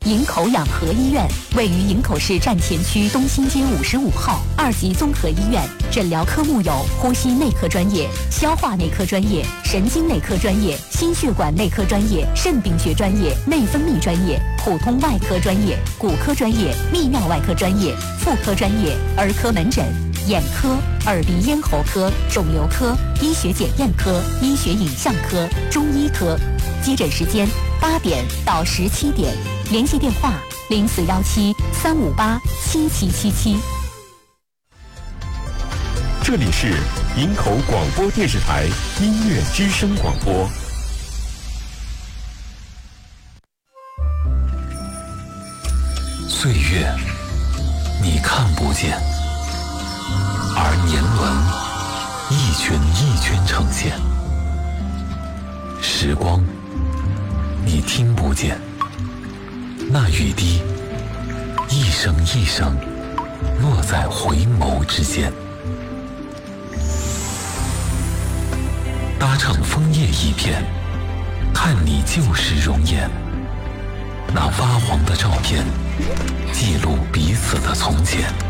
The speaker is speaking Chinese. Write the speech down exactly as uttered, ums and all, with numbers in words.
营口养和医院位于营口市站前区东新街五十五号，二级综合医院，诊疗科目有呼吸内科专业、消化内科专业、神经内科专业、心血管内科专业、肾病学专业、内分泌专业、普通外科专业、骨科专业、泌尿外科专业、妇科专业、儿科门诊、眼科、耳鼻咽喉科、肿瘤科、医学检验科、医学影像科、中医科。接诊时间八点到十七点，联系电话零四幺七三五八七七七七。 这里是营口广播电视台音乐之声广播。 岁月，你看不见，而年轮一圈一圈呈现。时光，你听不见，那雨滴一声一声落在回眸之间。搭乘枫叶一片，看你旧时容颜，那发黄的照片记录彼此的从前。